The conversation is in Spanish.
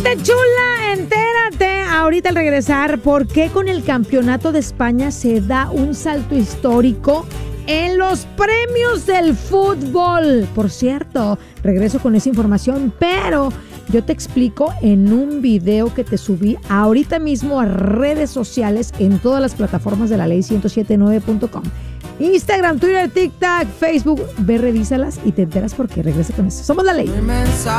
Gente chula, entérate ahorita al regresar por qué con el campeonato de España se da un salto histórico en los premios del fútbol. Por cierto, regreso con esa información, pero yo te explico en un video que te subí ahorita mismo a redes sociales en todas las plataformas de la ley1079.com. Instagram, Twitter, TikTok, Facebook. Ve, revísalas y te enteras por qué. Regresa con eso. Somos La Ley.